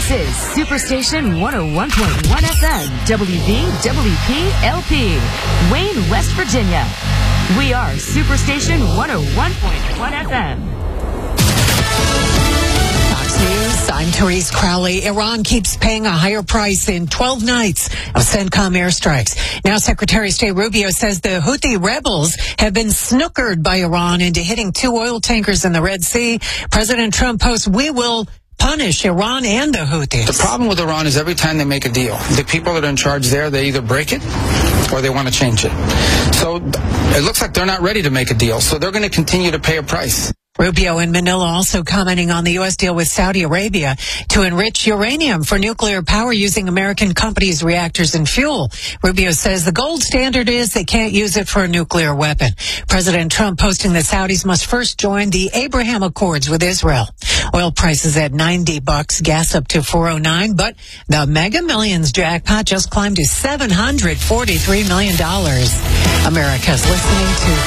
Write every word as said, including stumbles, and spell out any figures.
This is Superstation one oh one point one F M, W V W P L P, Wayne, West Virginia. We are Superstation one oh one point one F M. Fox News, I'm Therese Crowley. Iran keeps paying a higher price in twelve nights of CENTCOM airstrikes. Now Secretary of State Rubio says the Houthi rebels have been snookered by Iran into hitting two oil tankers in the Red Sea. President Trump posts, "We will punish Iran and the Houthis." The problem with Iran is every time they make a deal, the people that are in charge there, they either break it or they want to change it. So it looks like they're not ready to make a deal, so they're going to continue to pay a price. Rubio in Manila also commenting on the U S deal with Saudi Arabia to enrich uranium for nuclear power using American companies' reactors and fuel. Rubio says the gold standard is they can't use it for a nuclear weapon. President Trump posting the Saudis must first join the Abraham Accords with Israel. Oil prices at ninety bucks, gas up to four oh nine, but the Mega Millions jackpot just climbed to seven hundred forty-three million dollars. America's listening to